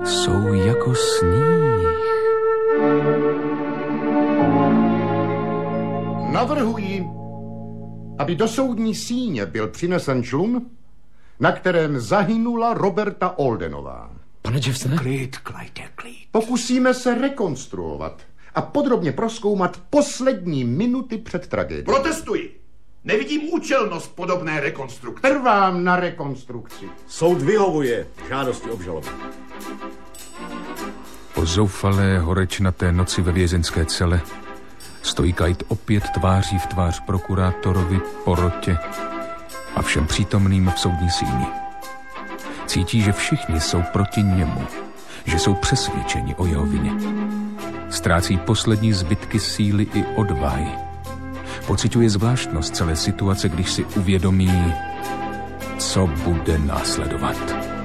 jsou jako sníh. Navrhuji, aby do soudní síně byl přinesen člun, na kterém zahynula Roberta Aldenová. Pane Jeffsone? Klid, Clyde, klid. Pokusíme se rekonstruovat a podrobně prozkoumat poslední minuty před tragédií. Protestuji. Nevidím účelnost podobné rekonstrukce. Trvám na rekonstrukci. Soud vyhovuje žádosti obžaloby. Po zoufalé horečnaté noci ve vězenské cele stojí Clyde opět tváří v tvář prokurátorovi, porotě a všem přítomným v soudní síni. Cítí, že všichni jsou proti němu, že jsou přesvědčeni o jeho vině. Ztrácí poslední zbytky síly i odvahy. Pociťuje zvláštnost celé situace, když si uvědomí, co bude následovat.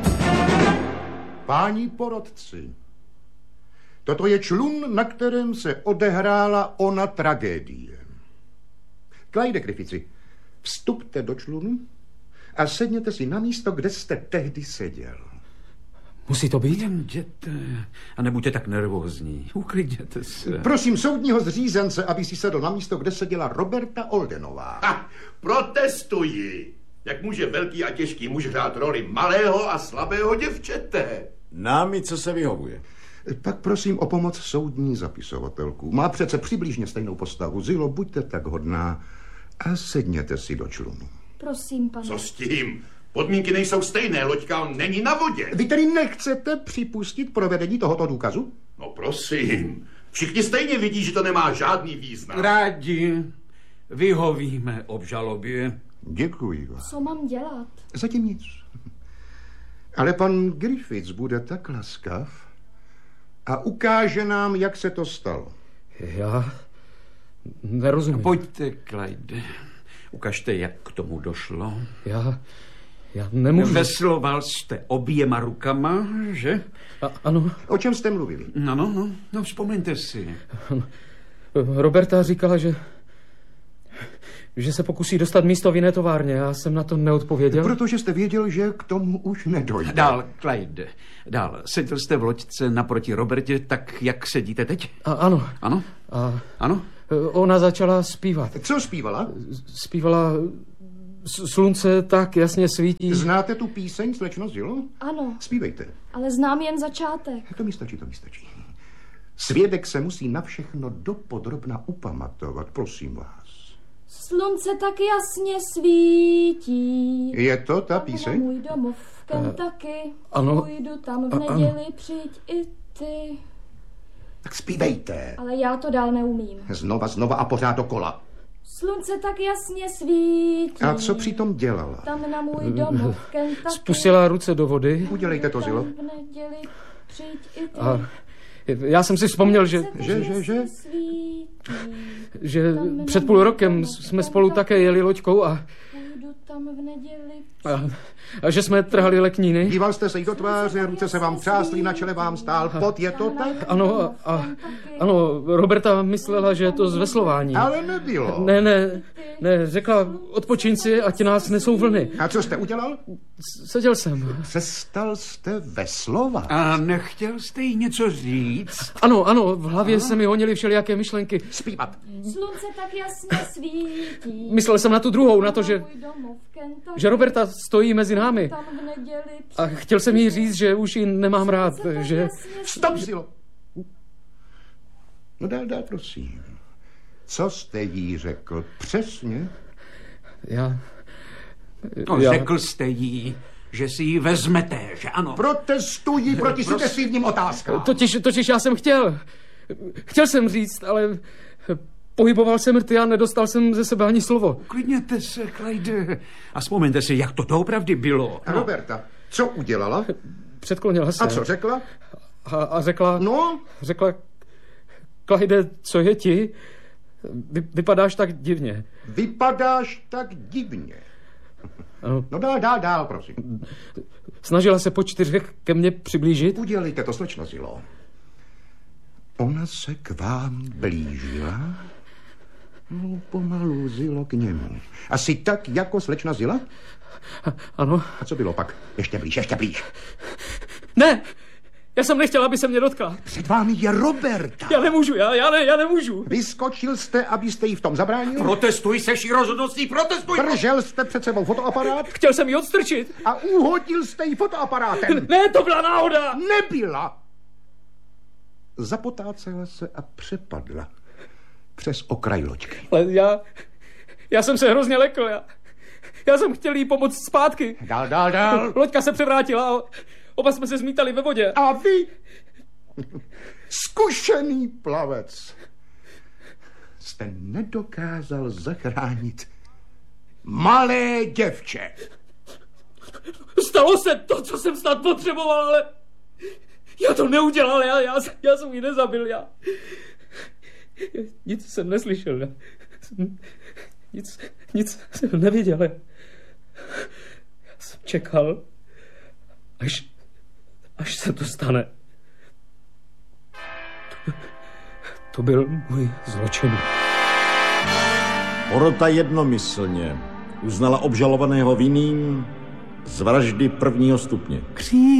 Páni porotci, toto je člun, na kterém se odehrála ona tragédie. Clyde Griffithy, vstupte do člunu a sedněte si na místo, kde jste tehdy seděl. Musí to být? Jděte a nebuďte tak nervózní. Uklidněte se. Prosím soudního zřízence, aby si sedl na místo, kde seděla Roberta Aldenová. Protestuji. Jak může velký a těžký muž hrát roli malého a slabého děvčete? Námi, co se vyhovuje. Pak prosím o pomoc soudní zapisovatelku. Má přece přibližně stejnou postavu. Zilo, buďte tak hodná a sedněte si do člunu. Prosím, pane. Co s tím? Podmínky nejsou stejné, loďka není na vodě. Vy tedy nechcete připustit provedení tohoto důkazu? No prosím, všichni stejně vidí, že to nemá žádný význam. Rádi vyhovíme obžalobě. Děkuji vám. Co mám dělat? Zatím nic. Ale pan Griffiths bude tak laskav a ukáže nám, jak se to stalo. Já nerozumím. Pojďte, Clyde. Ukažte, jak k tomu došlo. Já nemůžu. Vesloval jste oběma rukama, že? Ano. O čem jste mluvili? No, vzpomeňte si. Roberta říkala, že se pokusí dostat místo v jiné továrně. Já jsem na to neodpověděl. Protože jste věděl, že k tomu už nedojde. Dál, Clyde. Dál. Seděl jste v loďce naproti Robertě, tak jak sedíte teď? Ano. Ano? Ano? Ona začala zpívat. Co zpívala? Zpívala Slunce tak jasně svítí. Znáte tu píseň, slečno Zilo? Ano. Zpívejte. Ale znám jen začátek. To mi stačí. Svědek se musí na všechno dopodrobna upamatovat, prosím vás. Slunce tak jasně svítí. Je to ta píseň? Můj domov v Kentucky. Ano. Půjdu tam v neděli, přijď i ty. Tak zpívejte. Ale já to dál neumím. Znova a pořád dokola. Slunce tak jasně svítí. A co přitom dělala? Tam na můj domov v Kentucky. Spustila ruce do vody. Udělejte to, Zilo. V neděli, přijď i ty. A já jsem si vzpomněl, že před půl rokem jsme spolu také jeli loďkou a že jsme trhali lekníny. Díval jste se jí do tváře, ruce se vám třásly, na čele vám stál pot, je to tak? Ano, Roberta myslela, že je to zveslování. Ale nebylo. Ne, řekla, odpočiň si, ať nás nesou vlny. A co jste udělal? Seděl jsem. Přestal jste veslovat. A nechtěl jste jí něco říct? Ano, v hlavě se mi honily všelijaké myšlenky. Zpívat. Slunce tak jasně svítí. Myslel jsem na tu druhou, na to, že Roberta stojí mezi námi. A chtěl jsem jí říct, že už ji nemám rád, že... Stop, Zilo. No dál, prosím. Co jste jí řekl přesně? Řekl jste jí, že si ji vezmete, že ano? Protestuji proti sugestivním otázkám. Totiž já jsem chtěl. Chtěl jsem říct, ale pohyboval jsem rty a nedostal jsem ze sebe ani slovo. Uklidněte se, Clyde. A vzpomeňte si, jak to doopravdy bylo. A Roberta, co udělala? Předklonila se. A co řekla? A řekla... No? Řekla, Clyde, co je ti? Vypadáš tak divně. Vypadáš tak divně. Ano. No dál, prosím. Snažila se po 4 ke mně přiblížit. Udělejte to, slečno Zilo. Ona se k vám blížila? No, pomalu, Zilo, k němu. Asi tak, jako slečna Zila? Ano. A co bylo pak? Ještě blíž. Ne! Já jsem nechtěl, aby se mě dotkla. Před vámi je Roberta. Já nemůžu, já nemůžu. Vyskočil jste, abyste jí v tom zabránil? Protestuj se vší rozhodností, protestuj! Držel jste před sebou fotoaparát Chtěl jsem ji odstrčit. a uhodil jste ji fotoaparátem. Ne, to byla náhoda. Nebyla. Zapotácela se a přepadla přes okraj loďky. Ale já jsem se hrozně lekl. Já jsem chtěl jí pomoct zpátky. Dál. Loďka se převrátila a oba jsme se zmítali ve vodě. A vy, zkušený plavec, jste nedokázal zachránit malé děvče. Stalo se to, co jsem snad potřeboval, ale já to neudělal, já jsem ji nezabil, nic jsem neslyšel, nic jsem neviděl. Já jsem čekal, až se to stane. To byl můj zločin. Porota jednomyslně uznala obžalovaného vinným z vraždy 1. stupně.